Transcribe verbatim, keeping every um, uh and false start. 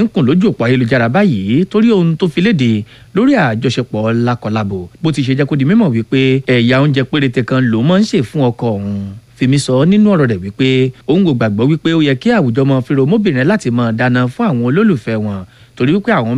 ń kùn lójú òpó ayélujára báyìí torí ohun tó fi léde lórí àjọṣepọ̀ lákọlábo bó ti ṣe jẹ́ kó di mímọ̀ wípé ẹ̀yà oúnjẹ péréte kan ló máa ń ṣe fún ọkọ òun. Fẹ́mi sọ nínú ọ̀rọ̀ rẹ̀ wípé òun kò gbàgbọ́ wípé ó yẹ kí àwùjọ mọ fírò mọ́bìnrin láti máa dáná fún àwọn olólùfẹ́ wọn torí wípé àwọn